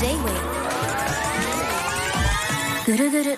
J-Wave ぐるぐる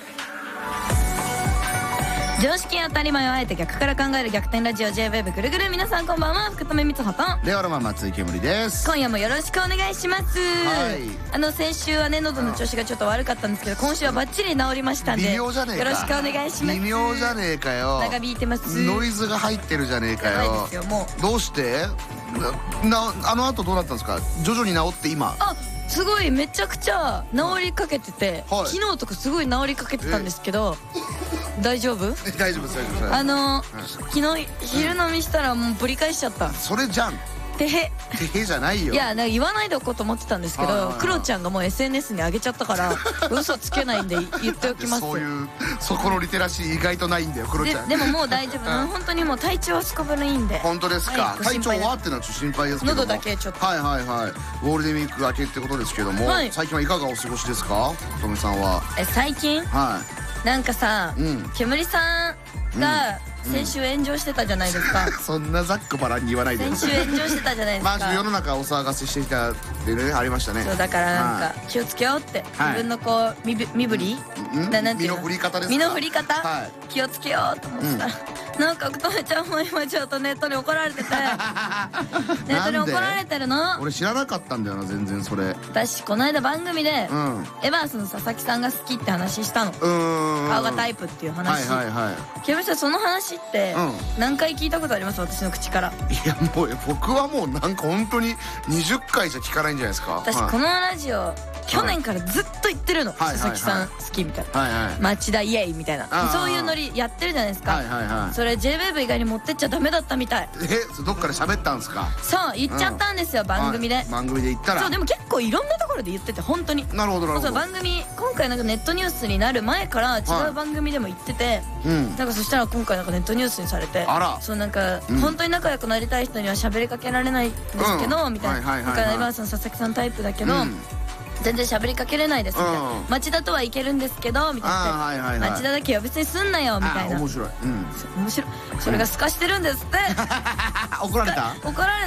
常識当たり前をあえて逆から考える逆転ラジオ J-Wave ぐるぐる。皆さんこんばんは、福留光穂とレオロマン松井けむりです。 今夜もよろしくお願いします。先週はね喉の調子がちょっと悪かったんですけど、今週はバッチリ治りましたんで微妙じゃねえか、 よろしくお願いします。 微妙じゃねえかよ。 長引いてます。 ノイズが入ってるじゃねえかよ。 やばいですよもう。 どうしてあの後どうなったんですか？徐々に治って今すごいめちゃくちゃ治りかけてて、 はい、 昨日とかすごい治りかけてたんですけど、大丈夫？ 大丈夫です。 昨日昼飲みしたらもうぶり返しちゃった。 それじゃん。 てへじゃないよ。 いやなんか言わないでおこうと思ってたんですけど、クロちゃんがもう SNS に上げちゃったから嘘つけないんで言っておきます。 そこのリテラシー意外とないんだよクロちゃん。 でももう大丈夫本当にもう体調はすこぶるいいんで。 本当ですか？体調はってのはちょっと心配ですけども、 喉だけちょっとゴールデンウィーク明けってことですけども、最近はいかがお過ごしですか？とめさんは。 最近なんかさ、けむりさんが先週炎上してたじゃないですか。 そんなざっくばらんに言わないで。 先週炎上してたじゃないですか。 まあ世の中お騒がせしていたでね、ありましたね。 そうだからなんか気をつけようって自分のこう身振りなんていうの、 身の振り方ですか？ 身の振り方気をつけようと思ってたら、なんかとめちゃんも今ちょっとネットに怒られててネットに怒られてるの。 俺知らなかったんだよな全然それ。 私この間番組でエバースの佐々木さんが好きって話したの。顔がタイプっていう話。けむりさんその話って何回聞いたことあります？私の口から。 いやもう僕はもうなんか本当に20回じゃ聞かないんじゃないですか。 私このラジオ去年からずっと言ってるの。佐々木さん好きみたいな、町田イエイみたいな、そういうノリやってるじゃないですか。それ J-Wave 以外に持ってっちゃダメだったみたい。 どっかで喋ったんですか？そう言っちゃったんですよ番組で。 番組で言ったら。 そうでも結構いろんなところで言ってて本当に。 なるほどなるほど。 番組今回なんかネットニュースになる前から違う番組でも言ってて、なんかそしたら今回なんかネットニュースにされて、そうなんか本当に仲良くなりたい人には喋りかけられないんですけどみたいな。だからエバースの佐々木さんタイプだけど全然喋りかけれないですみたいな。町田とはいけるんですけどみたいな。町田だけは別にすんなよみたいな。 面白い。 それがすかしてるんですって。 怒られた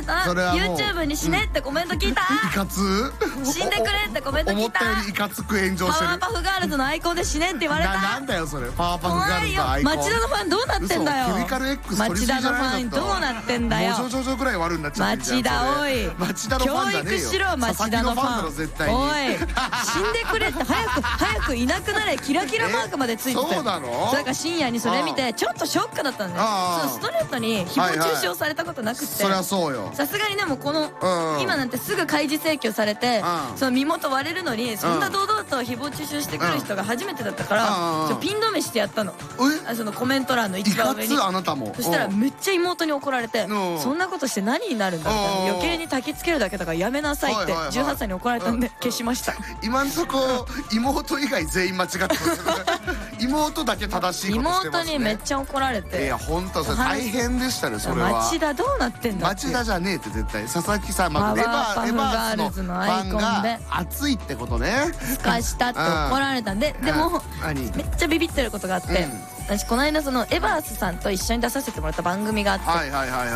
YouTube に死ねってコメント聞いた。 いかつ死んでくれってコメント聞いた。 思ったよりいかつく炎上してる。 パワーパフガールズのアイコンで死ねって言われた。 なんだよそれ。パワーパフガールズのアイコン。 町田のファンどうなってんだよ。町田のファンどうなってんだよ。 もうちょぐらい悪になっちゃって。 町田おい、 教育しろ町田のファン。おい死んでくれって早くいなくなれ。キラキラマークまでついてて。 そうなの？ それから深夜にそれ見てちょっとショックだったんだよ。ストレートに誹謗中傷されたことなくて。 そりゃそうよ。さすがにでもこの今なんてすぐ開示請求されてその身元割れるのにそんな堂々と誹謗中傷してくる人が初めてだったからピン止めしてやったの。そのコメント欄の一番上に。 あなたも。 そしたらめっちゃ妹に怒られて、そんなことして何になるんだみたいな。余計に焚きつけるだけだからやめなさいって18歳に怒られたんで消しました。 今んとこ妹以外全員間違ってます。妹だけ正しいことしてますね。 妹にめっちゃ怒られて。 いや本当それ大変でしたねそれは。 町田どうなってんだって。 町田じゃねえって絶対。佐々木さんエバースのファンが熱いってことね。 すかしたって怒られたんで。でもめっちゃビビってることがあって、私この間そのエバースさんと一緒に出させてもらった番組があって、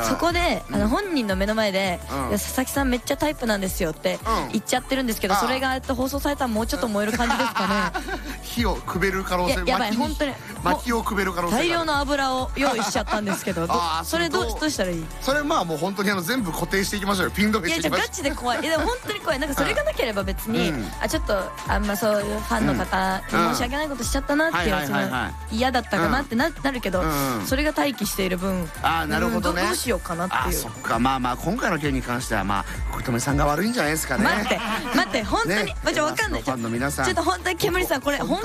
そこで本人の目の前で佐々木さんめっちゃタイプなんですよって言っちゃってるんですけど、それが放送されたらもうちょっと燃える感じですかね。 火をくべる可能性。 やばい本当に薪をくべる可能性。 大量の油を用意しちゃったんですけどそれどうしたらいい？ それまあもう本当に全部固定していきましょうよ。ピン止めしていきましょう。 いやガチで怖い。でも本当に怖い。なんかそれがなければ別にちょっとあんまそういうファンの方に申し訳ないことしちゃったなっていう嫌だったかなってなるけど、それが待機している分なるほどね。 どうしようかなっていう。 そっか。まあ今回の件に関しては福留さんが悪いんじゃないですかね。 待って本当に分かんない。 ファンの皆さんちょっと本当にけむりさんこれ本